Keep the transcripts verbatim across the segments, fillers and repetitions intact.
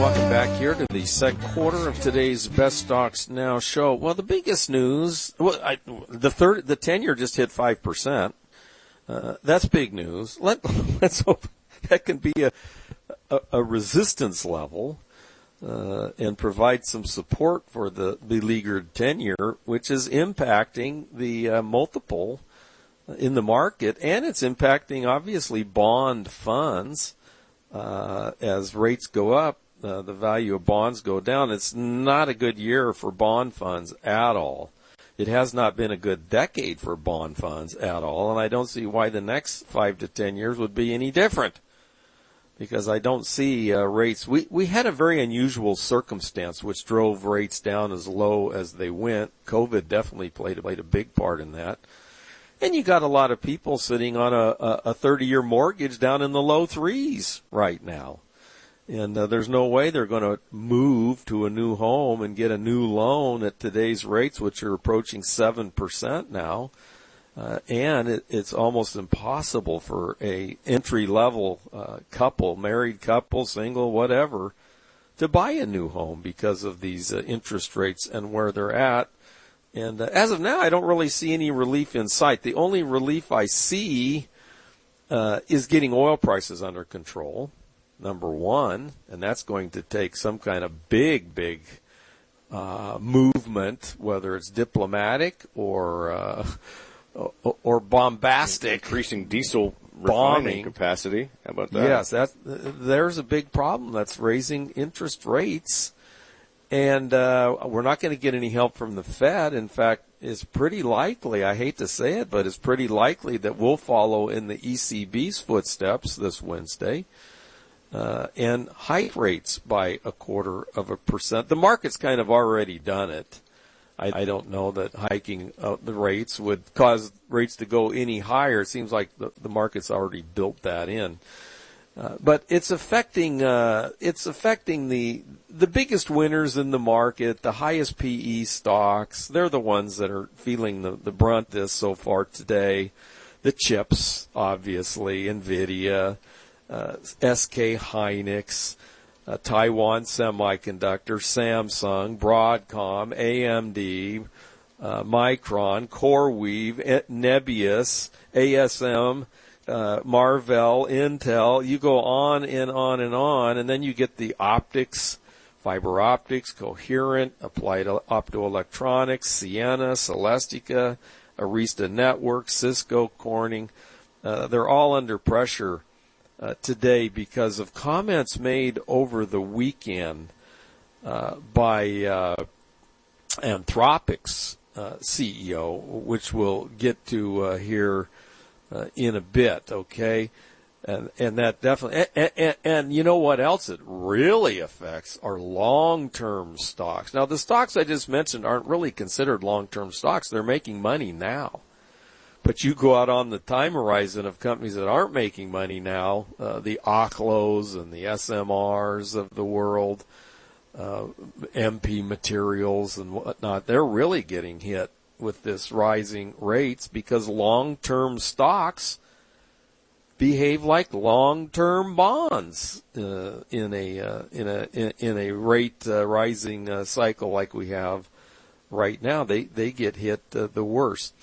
Welcome back here to the second quarter of today's Best Stocks Now show. Well, the biggest news, well, I, the third, the ten-year just hit five percent. Uh, that's big news. Let, let's hope that can be a, a, a resistance level uh, and provide some support for the beleaguered ten-year, which is impacting the uh, multiple in the market, and it's impacting, obviously, bond funds. Uh, as rates go up, uh, the value of bonds go down. It's not a good year for bond funds at all. It has not been a good decade for bond funds at all, and I don't see why the next five to ten years would be any different, because I don't see uh, rates. We we had a very unusual circumstance which drove rates down as low as they went. COVID definitely played, played a big part in that. And you got a lot of people sitting on a, a thirty-year mortgage down in the low threes right now. And uh, there's no way they're going to move to a new home and get a new loan at today's rates, which are approaching seven percent now. Uh, and it, it's almost impossible for a entry-level uh, couple, married couple, single, whatever, to buy a new home because of these uh, interest rates and where they're at. And uh, as of now, I don't really see any relief in sight. The only relief I see uh, is getting oil prices under control, number one, and that's going to take some kind of big, big uh, movement, whether it's diplomatic or uh, or, or bombastic. Increasing diesel refining capacity. How about that? Yes, that, there's a big problem that's raising interest rates. And uh, we're not going to get any help from the Fed. In fact, it's pretty likely, I hate to say it, but it's pretty likely that we'll follow in the E C B's footsteps this Wednesday uh, and hike rates by a quarter of a percent. The market's kind of already done it. I, I don't know that hiking uh, the rates would cause rates to go any higher. It seems like the, the market's already built that in. Uh, but it's affecting uh, it's affecting the the biggest winners in the market, the highest P E stocks. They're the ones that are feeling the, the brunt of this so far today. The chips, obviously, NVIDIA, uh, S K Hynix, uh, Taiwan Semiconductor, Samsung, Broadcom, A M D, uh, Micron, CoreWeave, Nebius, A S M. Uh, Marvell, Intel, you go on and on and on, and then you get the optics, fiber optics, Coherent, Applied Optoelectronics, Ciena, Celestica, Arista Networks, Cisco, Corning. Uh, they're all under pressure uh, today because of comments made over the weekend uh, by uh, Anthropic's uh, C E O, which we'll get to uh, here Uh, in a bit, okay, and and that definitely, and, and, and you know what else it really affects are long-term stocks. Now, the stocks I just mentioned aren't really considered long-term stocks; they're making money now. But you go out on the time horizon of companies that aren't making money now, uh, the Oklos and the S M Rs of the world, uh, M P Materials and whatnot, they're really getting hit with this rising rates because long-term stocks behave like long-term bonds uh, in a uh, in a in, in a rate uh, rising uh, cycle like we have right now. They they get hit uh, the worst.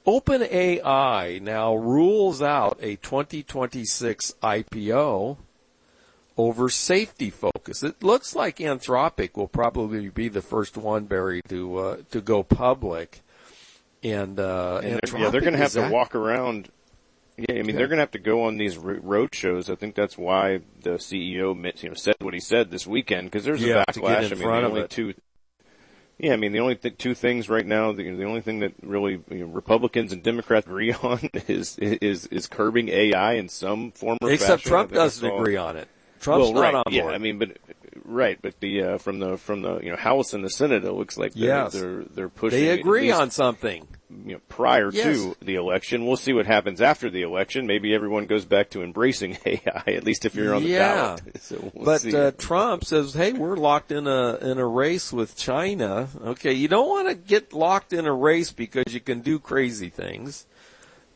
OpenAI now rules out a twenty twenty-six I P O over safety focus. It looks like Anthropic will probably be the first one, Barry, to uh, to go public. And, uh, and they're, yeah, they're going to have to walk around. Yeah, I mean, yeah. They're going to have to go on these road shows. I think that's why the C E O, you know, said what he said this weekend, because there's yeah, a backlash. To get in I mean, front the of only it. two. Yeah, I mean, the only th- two things right now, the, the only thing that really you know, Republicans and Democrats agree on is is is curbing A I in some form or Except fashion. Trump doesn't agree on it. Trump's well, not right, on yeah, board. I mean, but right, but the uh, from the from the you know House and the Senate, it looks like they're yes. they're, they're pushing. They agree least, on something. You know, prior yes. to the election, we'll see what happens after the election. Maybe everyone goes back to embracing A I, at least if you're on the yeah. ballot. So we'll but see. uh, Trump says, "Hey, we're locked in a in a race with China." Okay, you don't want to get locked in a race because you can do crazy things.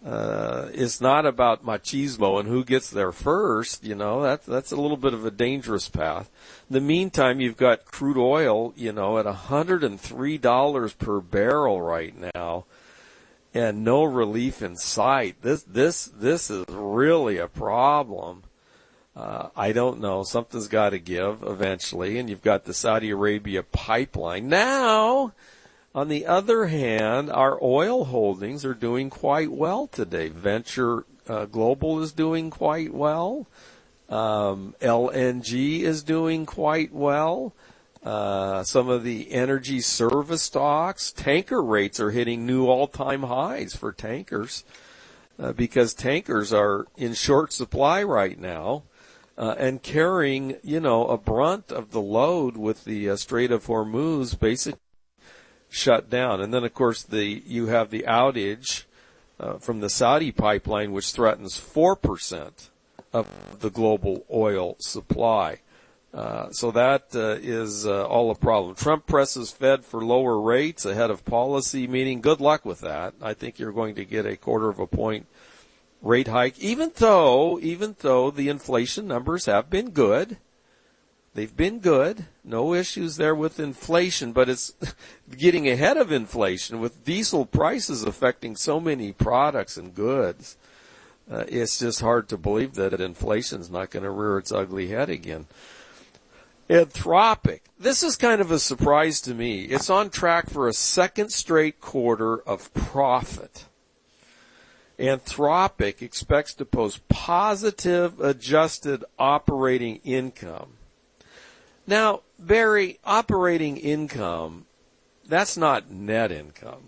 Uh, it's not about machismo and who gets there first. You know, that's, that's a little bit of a dangerous path. In the meantime, you've got crude oil, you know, at one hundred three dollars per barrel right now and no relief in sight. This, this, this is really a problem. Uh, I don't know. Something's got to give eventually. And you've got the Saudi Arabia pipeline. Now, on the other hand, our oil holdings are doing quite well today. Venture uh, Global is doing quite well. Um, L N G is doing quite well. Uh, some of the energy service stocks, tanker rates are hitting new all-time highs for tankers uh, because tankers are in short supply right now. Uh, and carrying, you know, a brunt of the load with the uh, Strait of Hormuz basically shut down. And then, of course, the you have the outage uh, from the Saudi pipeline, which threatens four percent of the global oil supply. Uh, so that uh, is uh, all a problem. Trump presses Fed for lower rates ahead of policy meeting. Good luck with that. I think you're going to get a quarter of a point rate hike, even though, even though the inflation numbers have been good. They've been good. No issues there with inflation, but it's getting ahead of inflation with diesel prices affecting so many products and goods. Uh, it's just hard to believe that inflation's not going to rear its ugly head again. Anthropic. This is kind of a surprise to me. It's on track for a second straight quarter of profit. Anthropic expects to post positive adjusted operating income. Now, Barry, operating income, that's not net income.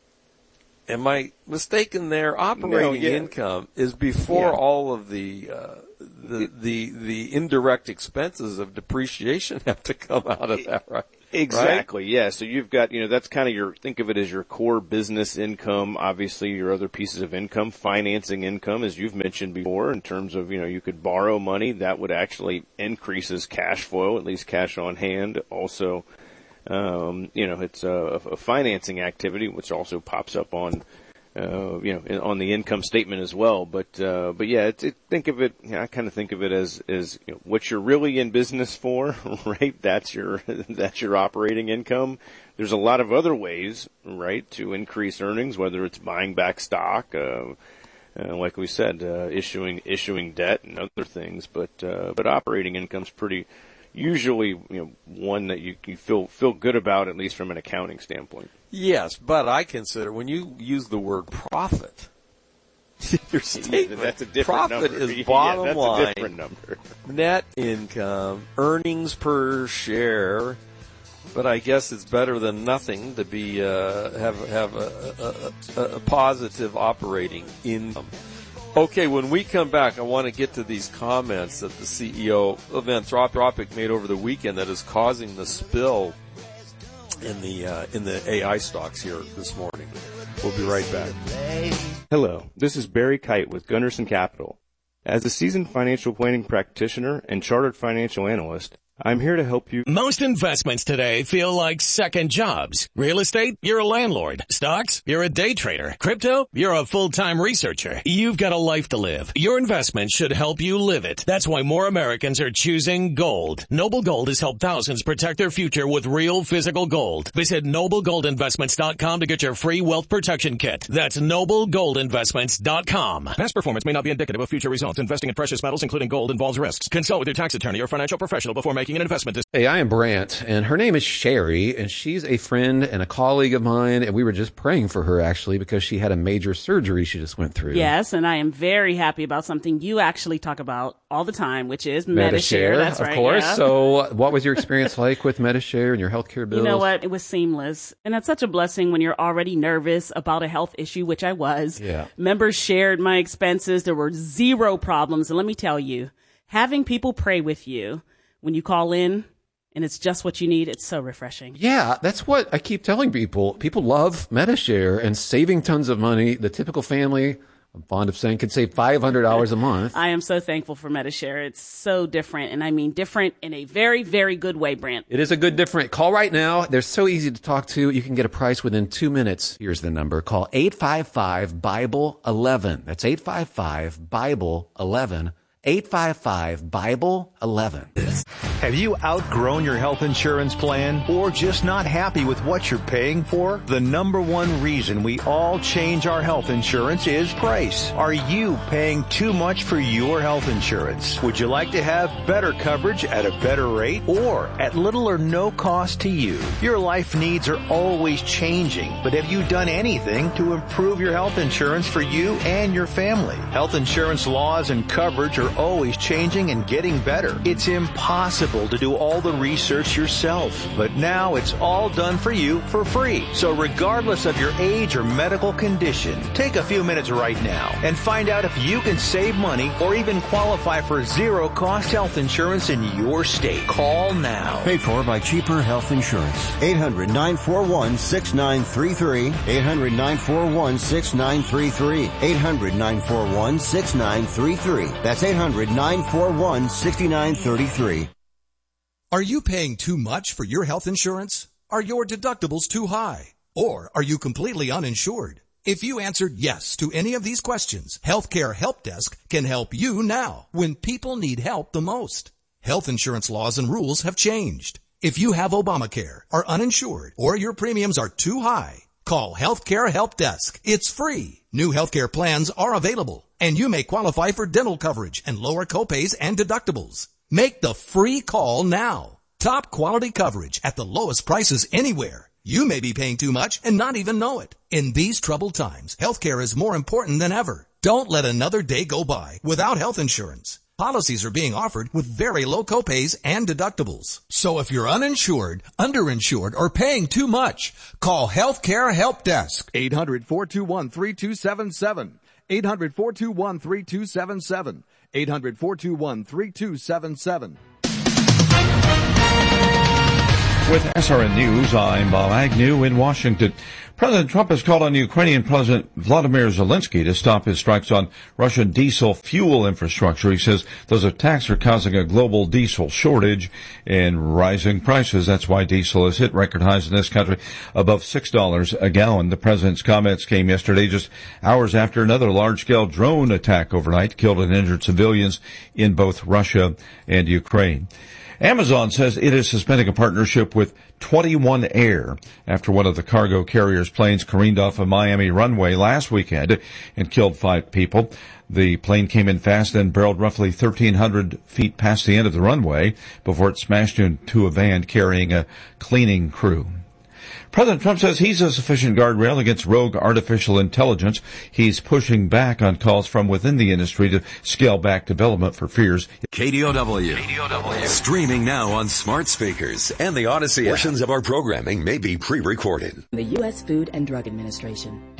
Am I mistaken there? Operating no, yeah. income is before yeah. all of the, uh, the the the indirect expenses of depreciation have to come out of that, right? Exactly, right? yeah. So you've got, you know, that's kind of your, think of it as your core business income, obviously your other pieces of income, financing income, as you've mentioned before, in terms of, you know, you could borrow money, that would actually increases cash flow, at least cash on hand. Also, um, you know, it's a, a financing activity, which also pops up on, uh, you know, on the income statement as well. But, uh, but yeah, it, it, think of it, you know, I kind of think of it as, as, you know, what you're really in business for, right? That's your, that's your operating income. There's a lot of other ways, right, to increase earnings, whether it's buying back stock, uh, uh like we said, uh, issuing, issuing debt and other things. But, uh, but operating income's pretty, usually, you know, one that you, you feel, feel good about, at least from an accounting standpoint. Yes, but I consider when you use the word profit, your statement, yeah, that's a different profit number. is bottom yeah, that's line, a different number. net income, earnings per share. But I guess it's better than nothing to be uh, have have a, a, a, a positive operating income. Okay, when we come back, I want to get to these comments that the C E O of Anthropic made over the weekend that is causing the spill in the uh, in the A I stocks here this morning. We'll be right back. Hello, this is Barry Kite with Gunderson Capital. As a seasoned financial planning practitioner and chartered financial analyst, I'm here to help you. Most investments today feel like second jobs. Real estate, you're a landlord. Stocks, you're a day trader. Crypto, you're a full-time researcher. You've got a life to live. Your investment should help you live it. That's why more Americans are choosing gold. Noble Gold has helped thousands protect their future with real physical gold. Visit noble gold investments dot com to get your free wealth protection kit. That's noble gold investments dot com. Past performance may not be indicative of future results. Investing in precious metals, including gold, involves risks. Consult with your tax attorney or financial professional before making an investment decision. Hey, I am Brant, and her name is Sherry, and she's a friend and a colleague of mine, and we were just praying for her, actually, because she had a major surgery she just went through. Yes, and I am very happy about something you actually talk about all the time, which is MediShare. MediShare. That's of right. course. Yeah. So what was your experience like with MediShare and your healthcare bills? You know what? It was seamless. And that's such a blessing when you're already nervous about a health issue, which I was. Yeah. Members shared my expenses. There were zero problems. And let me tell you, having people pray with you when you call in, and it's just what you need, it's so refreshing. Yeah, that's what I keep telling people. People love MediShare and saving tons of money. The typical family I'm fond of saying could save five hundred dollars a month. I am so thankful for Medi-Share. It's so different, and I mean different in a very, very good way, Brent. It is a good different. Call right now. They're so easy to talk to. You can get a price within two minutes. Here's the number. Call eight five five, Bible eleven. That's eight five five, Bible eleven. eight five five, Bible eleven. Have you outgrown your health insurance plan or just not happy with what you're paying for? The number one reason we all change our health insurance is price. Are you paying too much for your health insurance? Would you like to have better coverage at a better rate or at little or no cost to you? Your life needs are always changing, but have you done anything to improve your health insurance for you and your family? Health insurance laws and coverage are always changing and getting better. It's impossible to do all the research yourself, but now it's all done for you for free. So regardless of your age or medical condition, take a few minutes right now and find out if you can save money or even qualify for zero cost health insurance in your state. Call now. Paid for by Cheaper Health Insurance. eight hundred, nine four one, six nine three three. eight hundred, nine four one, six nine three three. eight hundred, nine four one, six nine three three. That's eight hundred, nine four one, six nine three three. Are you paying too much for your health insurance? Are your deductibles too high? Or are you completely uninsured? If you answered yes to any of these questions, Healthcare Help Desk can help you now when people need help the most. Health insurance laws and rules have changed. If you have Obamacare, are uninsured, or your premiums are too high, call Healthcare Help Desk. It's free. New healthcare plans are available, and you may qualify for dental coverage and lower copays and deductibles. Make the free call now. Top quality coverage at the lowest prices anywhere. You may be paying too much and not even know it. In these troubled times, healthcare is more important than ever. Don't let another day go by without health insurance. Policies are being offered with very low copays and deductibles. So if you're uninsured, underinsured, or paying too much, call Healthcare Help Desk. eight hundred, four two one, three two seven seven. eight hundred, four two one, three two seven seven. eight hundred, four two one, three two seven seven. With S R N News, I'm Bob Agnew in Washington. President Trump has called on Ukrainian President Vladimir Zelensky to stop his strikes on Russian diesel fuel infrastructure. He says those attacks are causing a global diesel shortage and rising prices. That's why diesel has hit record highs in this country, above six dollars a gallon. The president's comments came yesterday, just hours after another large-scale drone attack overnight killed and injured civilians in both Russia and Ukraine. Amazon says it is suspending a partnership with twenty-one Air after one of the cargo carrier's planes careened off a Miami runway last weekend and killed five people. The plane came in fast and barreled roughly thirteen hundred feet past the end of the runway before it smashed into a van carrying a cleaning crew. President Trump says he's a sufficient guardrail against rogue artificial intelligence. He's pushing back on calls from within the industry to scale back development for fears. K D O W. K D O W. Streaming now on smart speakers and the Odyssey app. Portions of our programming may be pre-recorded. The U S Food and Drug Administration.